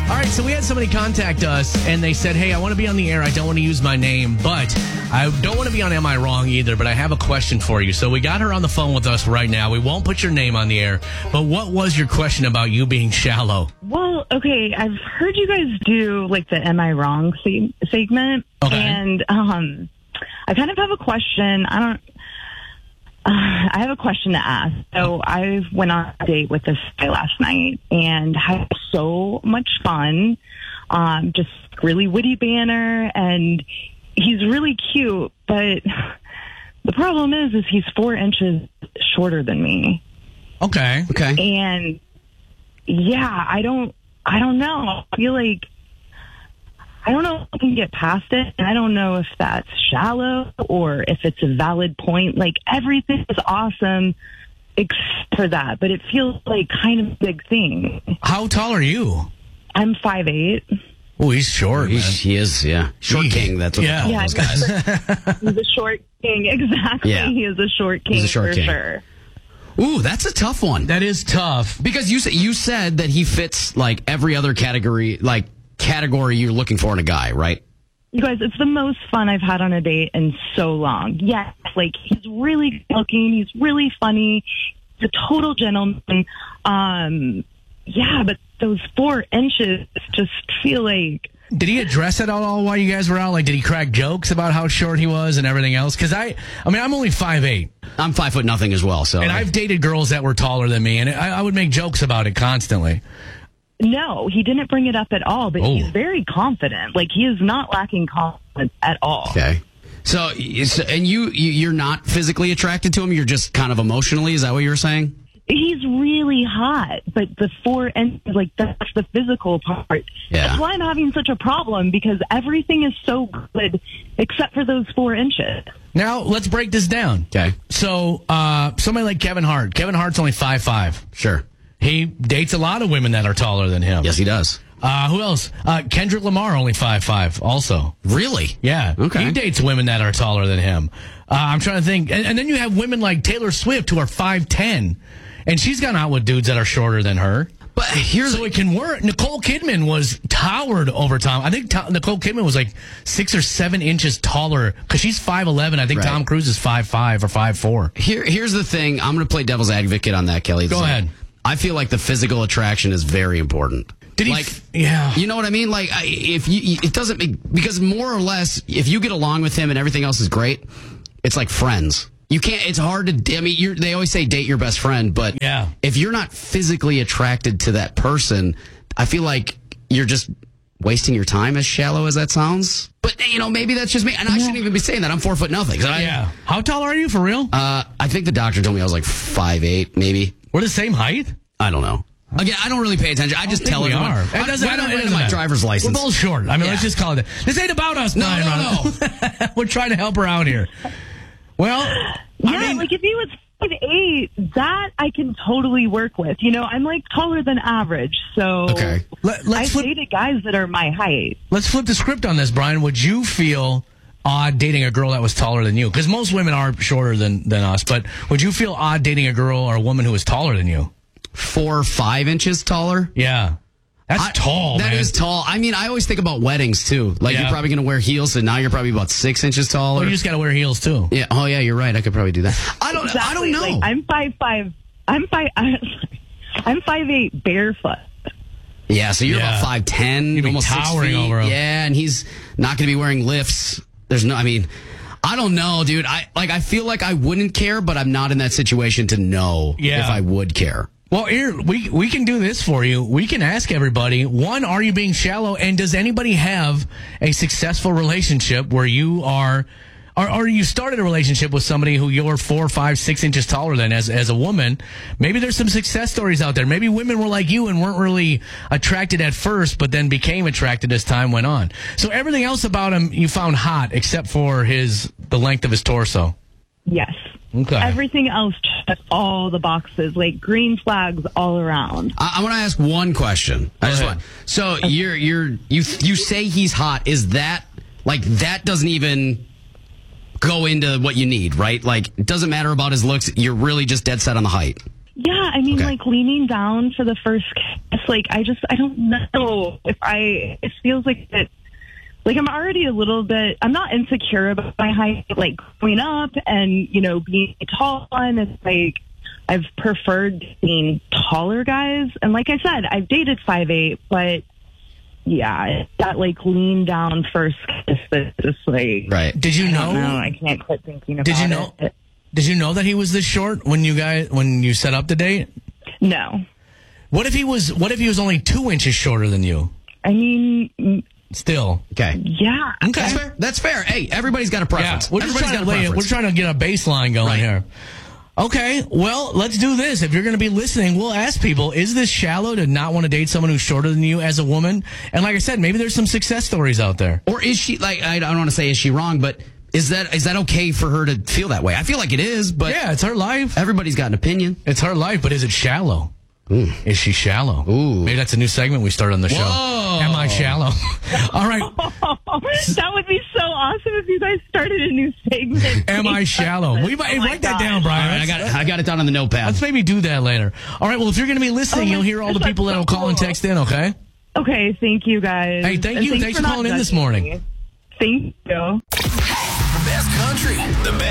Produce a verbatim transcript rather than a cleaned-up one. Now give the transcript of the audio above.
All right, so we had somebody contact us, and they said, hey, I want to be on the air. I don't want to use my name, but I don't want to be on Am I Wrong either, but I have a question for you. So we got her on the phone with us right now. We won't put your name on the air, but what was your question about you being shallow? Well, okay, I've heard you guys do, like, the Am I Wrong se- segment, okay. and um, I kind of have a question. I don't... Uh, I have a question to ask. So I went on a date with this guy last night and had so much fun. Um, just really witty banter, and he's really cute. But the problem is, is he's four inches shorter than me. Okay. Okay. And yeah, I don't, I don't know. I feel like I don't know if I can get past it, and I don't know if that's shallow or if it's a valid point. Like, everything is awesome except for that, but it feels like kind of a big thing. How tall are you? I'm five eight. Oh, he's short, he's, man. He is, yeah. Short he, king, that's what yeah. they call yeah, those guys. He's a short king, exactly. Yeah. He is a short king he's a short for king. sure. Ooh, that's a tough one. That is tough. Because you, you said that he fits, like, every other category, like, category you're looking for in a guy, right? You guys, it's the most fun I've had on a date in so long. Yes, like, he's really good looking. He's really funny. He's a total gentleman. Um, yeah, but those four inches just feel like... Did he address it at all while you guys were out? Like, did he crack jokes about how short he was and everything else? Because I, I mean, I'm only five eight. I'm five foot nothing as well. So, and I've dated girls that were taller than me, and I, I would make jokes about it constantly. No, he didn't bring it up at all, but oh. he's very confident. Like, he is not lacking confidence at all. Okay. So, and you, you're not physically attracted to him? You're just kind of emotionally? Is that what you were saying? He's really hot, but the four inches, like, that's the physical part. Yeah. That's why I'm having such a problem, because everything is so good except for those four inches. Now, let's break this down. Okay. So, uh, somebody like Kevin Hart. Kevin Hart's only five five. Sure. He dates a lot of women that are taller than him. Yes, he does. Uh, who else? Uh, Kendrick Lamar, only five five also. Really? Yeah. Okay. He dates women that are taller than him. Uh, I'm trying to think. And, and then you have women like Taylor Swift who are five ten. And she's gone out with dudes that are shorter than her. But here's so it can work. Nicole Kidman was towered over Tom. I think Tom, Nicole Kidman was like six or seven inches taller because she's five eleven. I think right. Tom Cruise is five five or five four. Here, here's the thing. I'm going to play devil's advocate on that, Kelly. Go ahead. I feel like the physical attraction is very important. Did he? Like, f- yeah. You know what I mean? Like, if you, it doesn't make, because more or less, if you get along with him and everything else is great, it's like friends. You can't, it's hard to, I mean, you're, they always say date your best friend, but yeah. if you're not physically attracted to that person, I feel like you're just wasting your time, as shallow as that sounds. But, you know, maybe that's just me. And I shouldn't even be saying that. I'm four foot nothing. So I, yeah. How tall are you for real? Uh, I think the doctor told me I was like five eight, maybe. We're the same height? I don't know. Again, I don't really pay attention. I just I tell we everyone. Are. I, it doesn't, I don't it write doesn't my matter. driver's license. We're both short. I mean, yeah. let's just call it that. This ain't about us, no, Brian. No, no, We're trying to help her out here. Well, yeah, I mean, like if he was five eight, that I can totally work with. You know, I'm like taller than average, so okay. Let, let's I've flip, dated guys that are my height. Let's flip the script on this, Brian. Would you feel odd dating a girl that was taller than you? Because most women are shorter than, than us, but would you feel odd dating a girl or a woman who is taller than you? Four or five inches taller? Yeah. That's I, tall, That man. is tall. I mean, I always think about weddings, too. Like, yeah. you're probably going to wear heels, and now you're probably about six inches taller. Well, you just got to wear heels, too. Yeah. Oh, yeah, you're right. I could probably do that. I don't exactly. I don't know. Like, I'm five five. I'm five. I'm five eight barefoot. Yeah, so you're yeah. about five ten, You'd be almost towering six feet. over him. Yeah, and he's not going to be wearing lifts. There's no, I mean, I don't know, dude. I like. I feel like I wouldn't care, but I'm not in that situation to know yeah. if I would care. Well, here, we, we can do this for you. We can ask everybody, one, are you being shallow? And does anybody have a successful relationship where you are, or, or you started a relationship with somebody who you're four, five, six inches taller than as, as a woman? Maybe there's some success stories out there. Maybe women were like you and weren't really attracted at first, but then became attracted as time went on. So everything else about him you found hot except for his, the length of his torso. Yes. Okay. Everything else checked all the boxes, like green flags all around. I, I want to ask one question. I just want. So you're you're you you say he's hot. Is that like that doesn't even go into what you need, right? Like it doesn't matter about his looks. You're really just dead set on the height. Yeah, I mean, Okay. like leaning down for the first kiss. Like, I just, I don't know if I. It feels like it. Like, I'm already a little bit. I'm not insecure about my height. Like, growing up and you know being tall, and it's like I've preferred being taller guys. And like I said, I've dated five eight, but yeah, that like lean down first kiss. That's just like Right. Did you I know? don't know. I can't quit thinking about Did you know? it. Did you know that he was this short when you guys when you set up the date? No, What if he was? What if he was only two inches shorter than you? I mean, mm, Still, Okay. yeah. okay. That's fair. That's fair. Hey, everybody's got a Yeah, preference. we're just Everybody's trying to got a lay it. We're preference. trying to get a baseline going Right. here. Okay, well, let's do this. If you're going to be listening, we'll ask people, is this shallow to not want to date someone who's shorter than you as a woman? And like I said, maybe there's some success stories out there. Or is she, like, I don't want to say is she wrong, but is that is that okay for her to feel that way? I feel like it is, but Yeah, it's her life. everybody's got an opinion. It's her life, but is it shallow? Is she shallow? Ooh. Maybe that's a new segment we start on the show. Whoa. Am I shallow? All right. That would be so awesome if you guys started a new segment. Am I shallow? We might Oh my write that God. down, Brian. All right, I got it. I got it down on the notepad. Let's maybe do that later. All right. Well, if you're going to be listening, Oh, you'll hear all the that's people that will so call and cool. text in. Okay. Okay, thank you guys. Hey, thank And you. Thanks for not calling in this judging morning. me. Thank you. The best country, the best